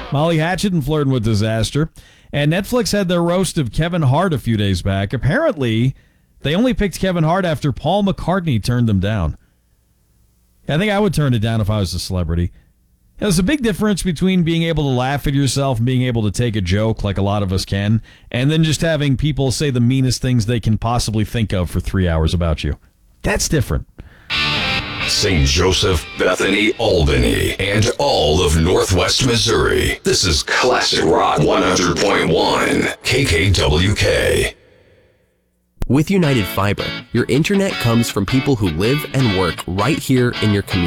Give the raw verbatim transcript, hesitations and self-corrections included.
Molly Hatchet and Flirting with Disaster. And Netflix had their roast of Kevin Hart a few days back. Apparently, they only picked Kevin Hart after Paul McCartney turned them down. I think I would turn it down if I was a celebrity. There's a big difference between being able to laugh at yourself and being able to take a joke like a lot of us can, and then just having people say the meanest things they can possibly think of for three hours about you. That's different. Saint Joseph, Bethany, Albany, and all of Northwest Missouri. This is Classic Rock one hundred point one, K K W K. With United Fiber, your internet comes from people who live and work right here in your community.